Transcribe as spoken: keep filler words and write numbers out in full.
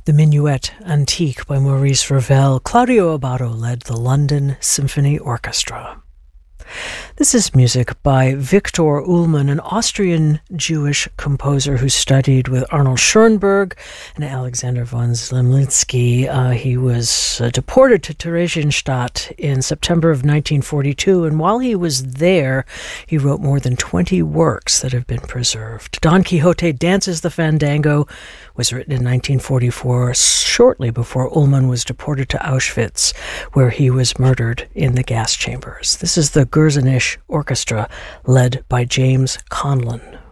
The Minuet Antique by Maurice Ravel. Claudio Abbado led the London Symphony Orchestra. This is music by Viktor Ullmann, an Austrian Jewish composer who studied with Arnold Schoenberg and Alexander von Zemlinsky. Uh, he was uh, deported to Theresienstadt in September of nineteen forty-two, and while he was there, he wrote more than twenty works that have been preserved. Don Quixote Dances the Fandango was written in nineteen forty-four, shortly before Ullmann was deported to Auschwitz, where he was murdered in the gas chambers. This is the Gersenisch Orchestra, led by James Conlon.